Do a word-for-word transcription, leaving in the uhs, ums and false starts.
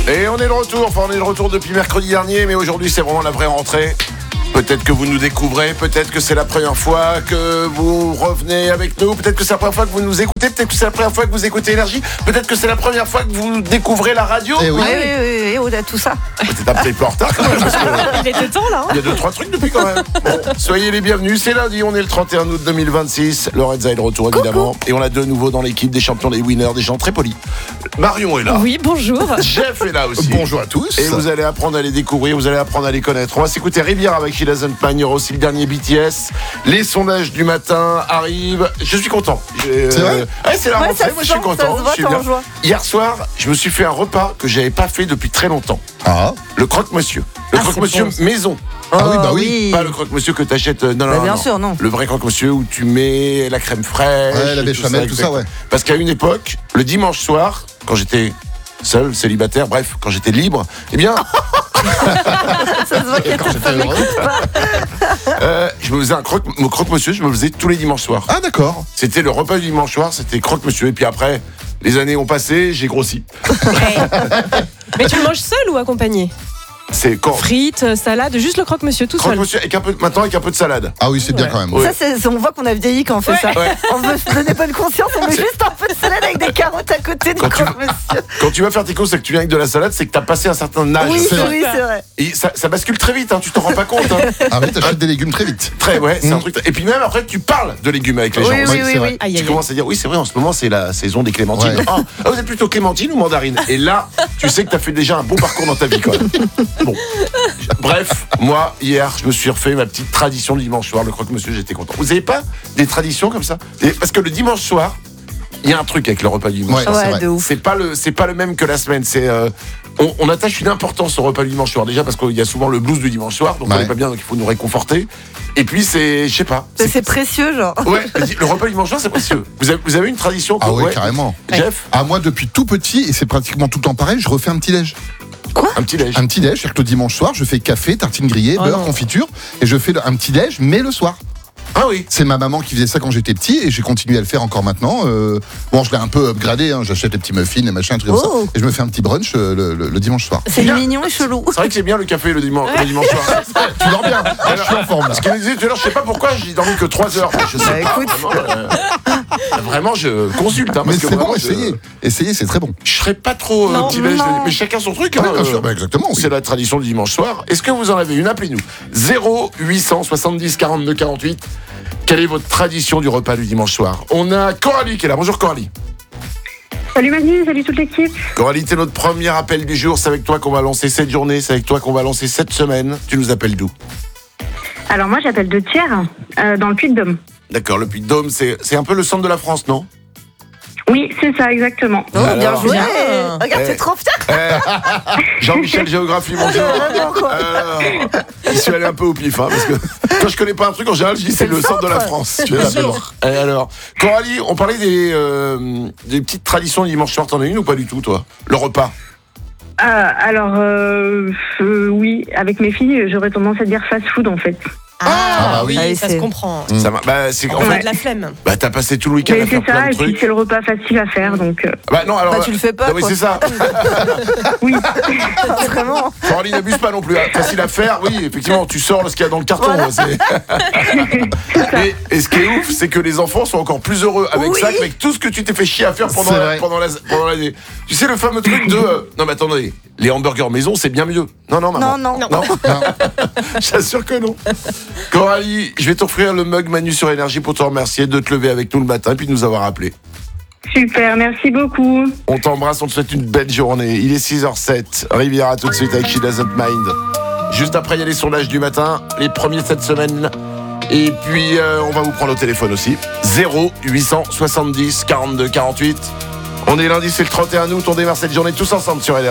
Et on est de retour, enfin on est de retour depuis mercredi dernier, mais aujourd'hui c'est vraiment la vraie rentrée. Peut-être que vous nous découvrez, peut-être que c'est la première fois que vous revenez avec nous, peut-être que c'est la première fois que vous nous écoutez, peut-être que c'est la première fois que vous écoutez Énergie, peut-être que c'est la première fois que vous découvrez la radio. Eh oui. Oui, oui, oui, oui, on a tout ça. C'est un petit peu en retard quand même, parce que Il était temps là. il y a deux, trois trucs depuis quand même. Bon, soyez les bienvenus, c'est lundi, on est le trente et un août deux mille vingt-six, Lorenza est de retour évidemment, et on a de nouveau dans l'équipe des champions, des winners, des gens très polis. Marion est là. Oui, bonjour. Jeff est là aussi. Bonjour à tous. Et vous allez apprendre à les découvrir, vous allez apprendre à les connaître. On va s'écouter Rivière avec She Doesn't Mind, il y aura aussi le dernier B T S. Les sondages du matin arrivent. Je suis content. Je- C'est vrai euh, ouais, c'est la Ouais, rentrée, ça moi se je suis sent, ça content. se voit, je suis t'es en bien. joie. Hier soir, je me suis fait un repas que j'avais pas fait depuis très longtemps. Ah, Le croque-monsieur. Le Ah, croque-monsieur c'est bon. maison. Ah oui, bah oui. Pas le croque-monsieur que t'achètes. euh, Non, non, Bah, non, bien non. sûr, non. Le vrai croque-monsieur où tu mets la crème fraîche. Ouais, la et béchamel, tout ça, exact. ouais. Parce qu'à une époque, le dimanche soir, quand j'étais seul, célibataire, bref, quand j'étais libre, eh bien, Ça se voit qu'il y a quand ta j'étais femme heureux. qui parle. euh, je me faisais un croque, mon croque-monsieur, je me le faisais tous les dimanches soirs. Ah d'accord. C'était le repas du dimanche soir, c'était croque-monsieur. Et puis après, les années ont passé, j'ai grossi. Mais tu le manges seul ou accompagné? C'est quand Frites, salade, juste le croque-monsieur tout seul. croque-monsieur avec un peu, maintenant avec un peu de salade. Ah oui, c'est bien Ouais. quand même. Ouais. Ça, c'est, on voit qu'on a vieilli quand on fait ça. Ouais. On veut se donner bonne conscience, on veut juste un peu de salade avec des carottes à côté du Quand tu- croque-monsieur. Quand tu vas faire tes courses et que tu viens avec de la salade, c'est que t'as passé un certain âge. Oui, c'est vrai. oui, c'est vrai. Et ça, ça bascule très vite, hein, tu t'en rends pas compte. Hein. Ah oui, t'achètes des légumes très vite. Très, ouais, c'est Mm. un truc. Et puis même après, tu parles de légumes avec les Oui, gens. oui, aussi. oui, c'est oui. vrai. Aïe, Tu aïe, aïe. commences à dire, oui, c'est vrai, en ce moment, c'est la saison des clémentines. Ouais. Ah, ah, vous êtes plutôt clémentine ou mandarine? Et là, tu sais que tu as fait déjà un bon parcours dans ta vie, quand même. Bon. Bref, moi, hier, je me suis refait ma petite tradition du dimanche soir, le croque-monsieur, j'étais content. Vous avez pas des traditions comme ça? Et parce que le dimanche soir, il y a un truc avec le repas du dimanche Ouais, soir. c'est Ouais, vrai. de ouf. C'est pas le, c'est pas le même que la semaine. C'est, euh, on, on attache une importance au repas du dimanche soir. Déjà parce qu'il y a souvent le blues du dimanche soir, donc on Ouais. n'est pas bien, donc il faut nous réconforter. Et puis c'est, je sais pas. C'est, c'est précieux, genre. Ouais, le repas du dimanche soir, c'est précieux. Vous avez, vous avez une tradition Ah que- oui, ouais. carrément. Jeff, Ah moi depuis tout petit, et c'est pratiquement tout le temps pareil, je refais un petit déj. un petit déj. Un petit déj, c'est-à-dire que le dimanche soir, je fais café, tartine grillée, Oh beurre, non. confiture, et je fais le- un petit déj, mais le soir. Ah oui. C'est ma maman qui faisait ça quand j'étais petit, et j'ai continué à le faire encore maintenant. Euh, bon, je l'ai un peu upgradé, hein, j'achète les petits muffins, les machins, trucs comme Oh. ça, et je me fais un petit brunch euh, le, le- le dimanche soir. C'est bien. mignon et chelou. C'est vrai que c'est bien le café le dimanche, le dimanche soir. Tu dors bien, ah, je suis en forme là. Parce qu'il me disait tout à l'heure, je sais pas pourquoi j'ai dormi que trois heures. Je sais Bah, pas, écoute. Vraiment, euh, vraiment, je consulte. Hein, Mais parce que c'est bon, vraiment, je- essayez. Essayez, c'est très bon. Je serais pas trop euh, Non, petit déj, non. mais chacun son truc. Oui, hein, bien euh, sûr, bah, exactement. oui. C'est la tradition du dimanche soir. Est-ce que vous en avez une? Appelez-nous. zéro huit cent soixante-dix quarante-deux quarante-huit. Quelle est votre tradition du repas du dimanche soir? On a Coralie qui est là. Bonjour Coralie. Salut Manu, salut toute l'équipe. Coralie, c'est notre premier appel du jour. C'est avec toi qu'on va lancer cette journée. C'est avec toi qu'on va lancer cette semaine. Tu nous appelles d'où? Alors moi j'appelle de Thiers, euh, dans le Puy-de-Dôme. D'accord, le Puy-de-Dôme, c'est c'est un peu le centre de la France, non? Oui, c'est ça exactement. Oh, bien Alors, joué. bien. Regarde, Eh. c'est trop fier. Eh, Jean-Michel Géographie, bonjour. Vraiment, quoi. Alors, je suis allé un peu au pif, hein, parce que quand je connais pas un truc, en général, je dis c'est C'est le le centre de la centre. France. Tu vois, alors, et alors, Coralie, on parlait des, euh, des petites traditions du dimanche soir. T'en as une ou pas du tout, toi? Le repas. Euh, alors euh, euh, oui, avec mes filles, j'aurais tendance à dire fast-food en fait. Ah, bah oui. Allez, Ça c'est- se comprend. Mm. Ça va- bah, c'est, en On fait, a de la flemme. bah, t'as passé tout le week-end Mais à faire c'est ça, plein et de puis trucs. c'est le repas facile à faire, donc euh, Bah, non, alors. Bah, tu le fais pas, non, oui, quoi. c'est ça. oui. Vraiment. Coralie, n'abuse pas non plus. hein. Facile à faire, oui, effectivement, tu sors ce qu'il y a dans le carton. Voilà. c'est- et, et ce qui est ouf, c'est que les enfants sont encore plus heureux avec Oui. ça qu'avec tout ce que tu t'es fait chier à faire pendant, C'est la- vrai. pendant, la- pendant l'année. Tu sais, le fameux truc de. euh, non, mais attendez, les hamburgers maison, c'est bien mieux. Non, non, maman. Non, non. Non, j'assure que non. Coralie, je vais t'offrir le mug Manu sur Énergie pour te remercier de te lever avec nous le matin et puis de nous avoir appelés. Super, merci beaucoup. On t'embrasse, on te souhaite une belle journée. Il est six heures zéro sept. Riviera tout de suite avec She Doesn't Mind. Juste après, il y a les sondages du matin, les premiers cette semaine. Et puis, euh, on va vous prendre au téléphone aussi. zéro huit cent soixante-dix quarante-deux quarante-huit. On est lundi, c'est le trente et un août. On démarre cette journée tous ensemble sur Énergie.